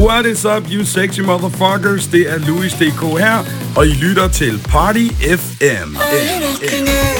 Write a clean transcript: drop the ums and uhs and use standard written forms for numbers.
What is up, you sexy motherfuckers? Det er Louis DK her, og I lytter til Party FM.